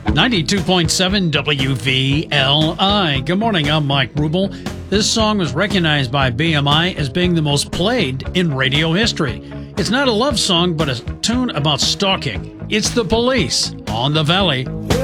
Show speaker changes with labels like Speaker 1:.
Speaker 1: 92.7 WVLI. Good morning, I'm Mike Rubel. This song was recognized by BMI as being the most played in radio history. It's not a love song, but a tune about stalking. It's The Police on the Valley.